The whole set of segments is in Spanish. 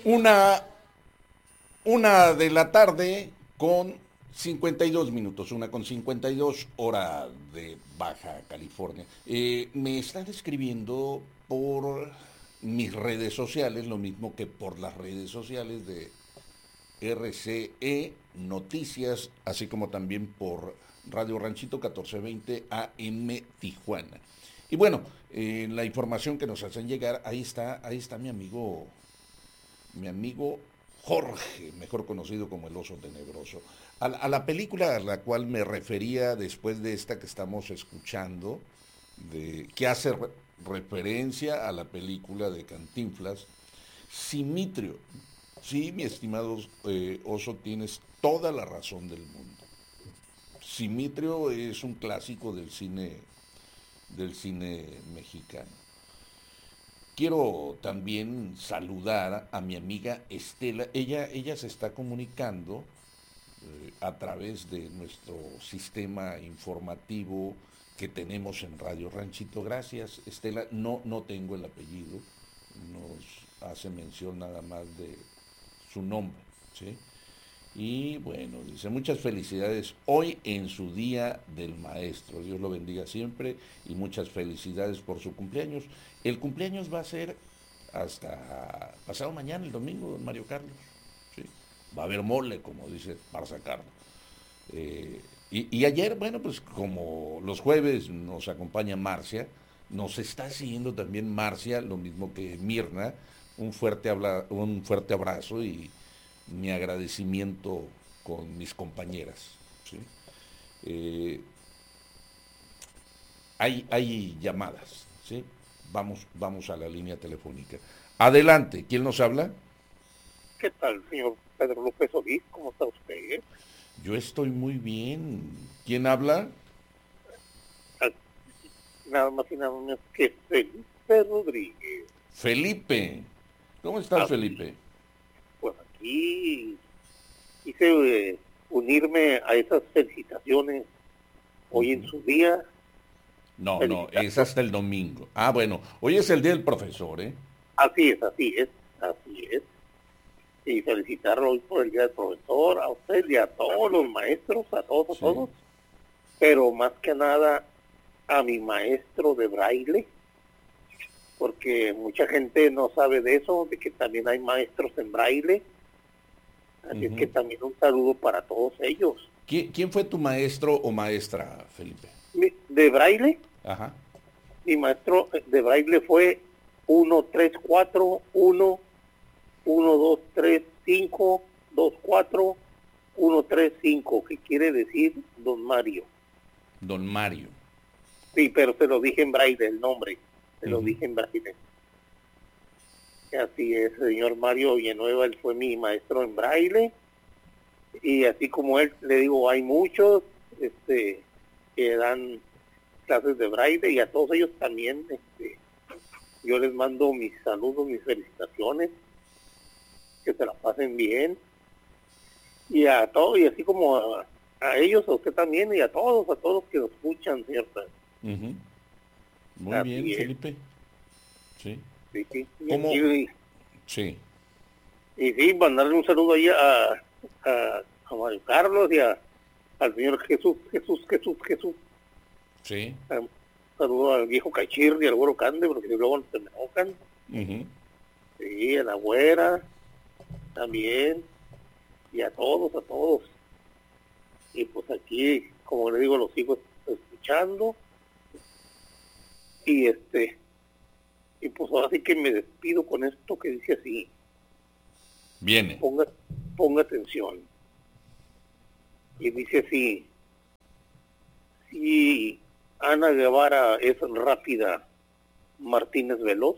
Una, una de la tarde con 52 minutos, una con 52 hora de Baja California. Me están escribiendo por mis redes sociales, lo mismo que por las redes sociales de RCE Noticias, así como también por Radio Ranchito 1420 AM Tijuana. Y bueno, la información que nos hacen llegar, ahí está mi amigo Jorge, mejor conocido como el oso tenebroso. A la película a la cual me refería después de esta que estamos escuchando, que hace referencia a la película de Cantinflas, Simitrio. Sí, mi estimado oso, tienes toda la razón del mundo. Simitrio es un clásico del cine mexicano. Quiero también saludar a mi amiga Estela. Ella se está comunicando a través de nuestro sistema informativo que tenemos en Radio Ranchito. Gracias, Estela. No tengo el apellido. Nos hace mención nada más de su nombre, ¿sí? Y bueno, dice, muchas felicidades hoy en su Día del Maestro. Dios lo bendiga siempre y muchas felicidades por su cumpleaños. El cumpleaños va a ser hasta pasado mañana, el domingo, don Mario Carlos. ¿Sí? Va a haber mole, como dice para sacarlo. Y ayer, bueno, pues como los jueves nos acompaña Marcia, nos está siguiendo también Marcia, lo mismo que Mirna. Un fuerte abrazo y mi agradecimiento con mis compañeras. ¿Sí? Eh, hay llamadas. ¿Sí? Vamos a la línea telefónica. Adelante, ¿quién nos habla? ¿Qué tal, señor Pedro López Solís? ¿Cómo está usted? Yo estoy muy bien. ¿Quién habla? Ah, nada más y nada menos que Felipe Rodríguez. Felipe. ¿Cómo estás, Así, Felipe? pues aquí quise unirme a esas felicitaciones hoy en Uh-huh. su día, No, es felicitando. hasta el domingo. Ah, bueno, hoy es el día del profesor, ¿eh? Así es. Y felicitarlo hoy por el día del profesor, a usted y a todos los maestros, a Sí. todos, pero más que nada a mi maestro de braille, porque mucha gente no sabe de eso, de que también hay maestros en braille, así es que Uh-huh. también un saludo para todos ellos. ¿Quién fue tu maestro o maestra, Felipe? De braille, Ajá. mi maestro de braille fue 134 1 1 2 3 5 2 4 1 3 5, que quiere decir don Mario. Don Mario. Sí, pero se lo dije en braille el nombre, se lo Uh-huh. dije en braille. Así es, señor Mario Villanueva, él fue mi maestro en braille. Y así como él, le digo, hay muchos que dan clases de braille, y a todos ellos también yo les mando mis saludos, mis felicitaciones, que se la pasen bien, y a todos, y así como a ellos, a usted también, y a todos que nos escuchan, ¿cierto? Uh-huh. Muy bien, Así es. Felipe. Sí. Sí. Y ¿Cómo? aquí, Sí. y sí, mandarle un saludo ahí a Mario Carlos y al señor Jesús. Sí. Un saludo al viejo Cachirri, al güero Cande, porque luego se me enojan. Uh-huh. Sí, a la güera también, y a todos. Y pues aquí, como le digo, los sigo escuchando. Y y pues ahora sí que me despido con esto que dice así. Viene. Ponga, ponga atención. Y dice así: si Ana Guevara es rápida, Martínez veloz.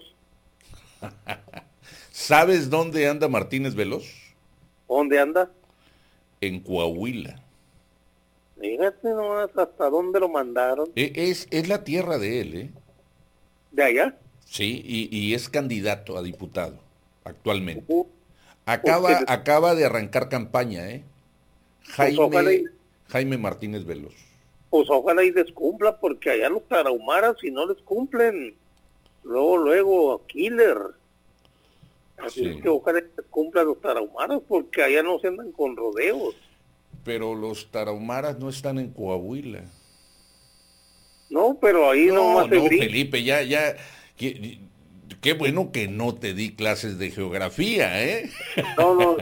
¿Sabes dónde anda Martínez Veloz? ¿Dónde anda? En Coahuila. Fíjate nomás hasta dónde lo mandaron. Es la tierra de él, ¿eh? ¿De allá? Sí, y es candidato a diputado actualmente. Uh, pues, Acaba de arrancar campaña, ¿eh? pues ojalá y, Jaime Martínez Veloz. pues ojalá y les cumpla, porque allá los tarahumaras, si no les cumplen, luego, killer. Así Sí. es que ojalá se cumplan los tarahumaras, porque allá no se andan con rodeos. Pero los tarahumaras no están en Coahuila. No, pero ahí No, nomás se no, brinca. Felipe, ya, qué bueno que no te di clases de geografía, ¿eh? No, no,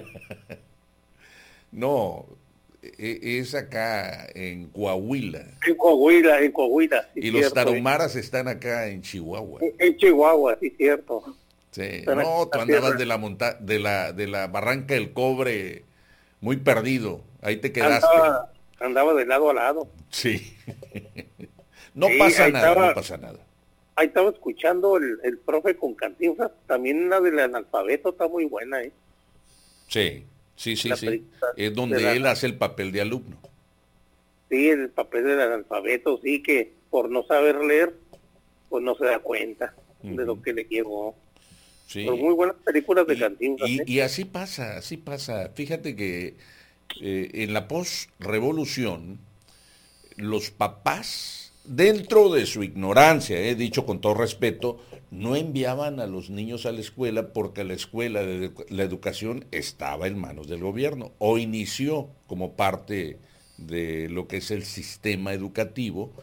No, es acá en Coahuila. En Coahuila, sí, Y los cierto. tarahumaras están acá en Chihuahua. En Chihuahua, sí, cierto. Sí. Están aquí No, en tú la andabas tierra. de la Barranca del Cobre muy perdido. Ahí te quedaste. Andaba de lado a lado. Sí. No Sí, pasa ahí nada, estaba. no pasa nada. Ahí estaba escuchando el profe con Cantinflas. También la del analfabeto está muy buena, ¿eh? Sí, sí. La película Es de donde él hace el papel de alumno. Sí, el papel del analfabeto, sí, que por no saber leer, pues no se da cuenta de lo que le llegó. Sí. Pero muy buenas películas de Y, Cantinflas, ¿eh? y así pasa, así pasa. Fíjate que en la post-revolución, los papás, dentro de su ignorancia, dicho con todo respeto, no enviaban a los niños a la escuela porque la escuela, la educación estaba en manos del gobierno o inició como parte de lo que es el sistema educativo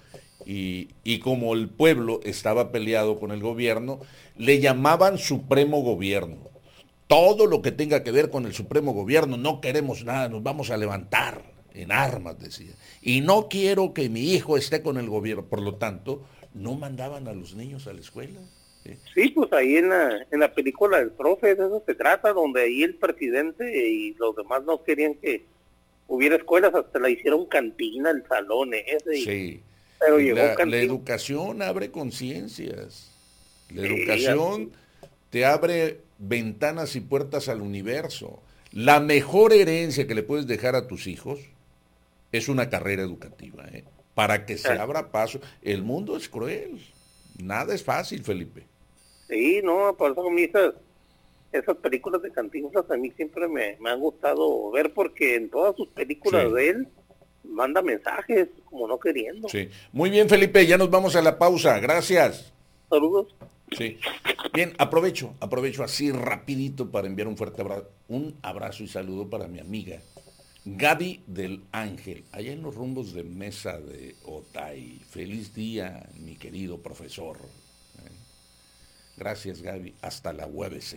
y como el pueblo estaba peleado con el gobierno, le llamaban Supremo Gobierno. Todo lo que tenga que ver con el Supremo Gobierno, no queremos nada, nos vamos a levantar en armas, decía. Y no quiero que mi hijo esté con el gobierno. Por lo tanto, no mandaban a los niños a la escuela. Sí, pues ahí en la película del profe, de eso se trata, donde ahí el presidente y los demás no querían que hubiera escuelas, hasta la hicieron cantina, el salón ese. Sí. Pero llegó La cantina. educación abre conciencias. La Sí, educación te abre ventanas y puertas al universo. La mejor herencia que le puedes dejar a tus hijos es una carrera educativa, para que se abra paso. El mundo es cruel. Nada es fácil, Felipe. Sí, no, por eso a mí esas películas de Cantinflas a mí siempre me han gustado ver, porque en todas sus películas Sí. de él manda mensajes como no queriendo. Sí. Muy bien, Felipe, ya nos vamos a la pausa. Gracias. Saludos. Sí. Bien, aprovecho así rapidito para enviar un abrazo y saludo para mi amiga Gaby del Ángel, allá en los rumbos de Mesa de Otay. Feliz día, mi querido profesor. Gracias, Gaby. Hasta la UABC.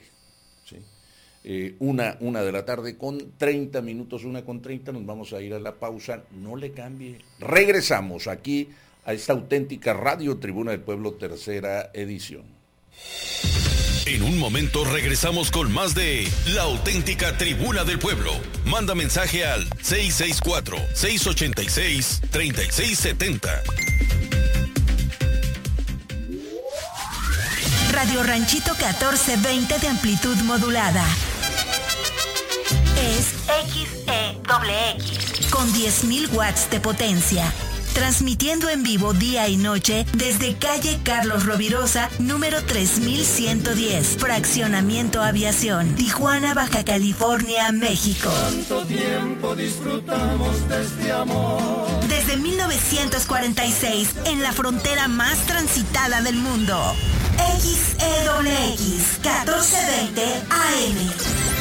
¿Sí? Una de la tarde con 30 minutos, 1:30, nos vamos a ir a la pausa. No le cambie. Regresamos aquí a esta auténtica Radio Tribuna del Pueblo, tercera edición. En un momento regresamos con más de La Auténtica Tribuna del Pueblo. Manda mensaje al 664-686-3670. Radio Ranchito 1420 de amplitud modulada. Es XEXX con 10.000 watts de potencia. Transmitiendo en vivo día y noche desde calle Carlos Rovirosa, número 3110, Fraccionamiento Aviación, Tijuana, Baja California, México. ¿Cuánto tiempo disfrutamos de este amor? Desde 1946, en la frontera más transitada del mundo. XEWX 1420 AM.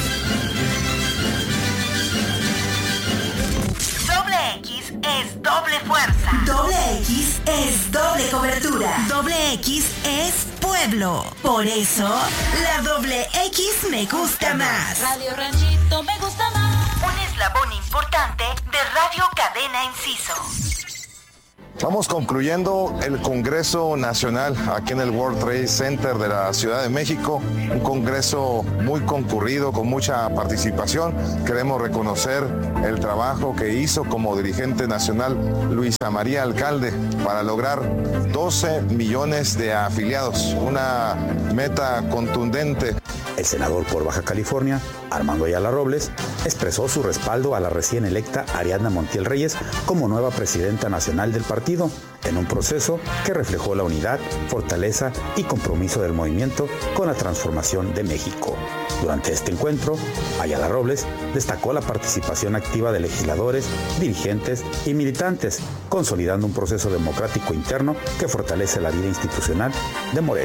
Doble X es doble fuerza. Doble X es doble cobertura. Doble X es pueblo. Por eso, la doble X me gusta más. Radio Ranchito me gusta más. Un eslabón importante de Radio Cadena Enciso. Estamos concluyendo el Congreso Nacional aquí en el World Trade Center de la Ciudad de México, un congreso muy concurrido, con mucha participación. Queremos reconocer el trabajo que hizo como dirigente nacional Luisa María Alcalde para lograr 12 millones de afiliados, una meta contundente. El senador por Baja California, Armando Ayala Robles, expresó su respaldo a la recién electa Ariadna Montiel Reyes como nueva presidenta nacional del partido, en un proceso que reflejó la unidad, fortaleza y compromiso del movimiento con la transformación de México. Durante este encuentro, Ayala Robles destacó la participación activa de legisladores, dirigentes y militantes, consolidando un proceso democrático interno que fortalece la vida institucional de Morena.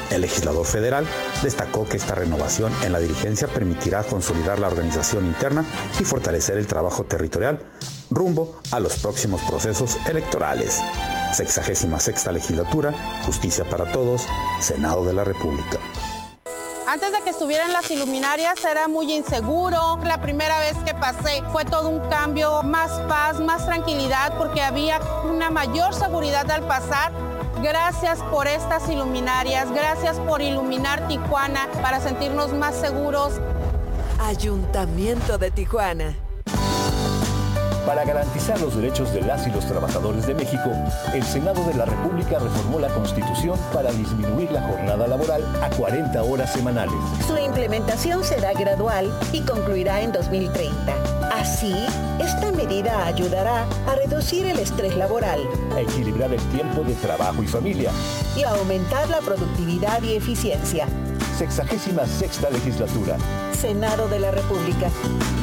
El legislador federal destacó que esta renovación en la dirigencia permitirá consolidar la organización interna y fortalecer el trabajo territorial rumbo a los próximos procesos electorales. 66ª legislatura, Justicia para Todos, Senado de la República. Antes de que estuvieran las iluminarias era muy inseguro. La primera vez que pasé fue todo un cambio, más paz, más tranquilidad, porque había una mayor seguridad al pasar. Gracias por estas iluminarias, gracias por iluminar Tijuana para sentirnos más seguros. Ayuntamiento de Tijuana. Para garantizar los derechos de las y los trabajadores de México, el Senado de la República reformó la Constitución para disminuir la jornada laboral a 40 horas semanales. Su implementación será gradual y concluirá en 2030. Así, esta medida ayudará a reducir el estrés laboral, a equilibrar el tiempo de trabajo y familia y a aumentar la productividad y eficiencia. 66ª legislatura. Senado de la República.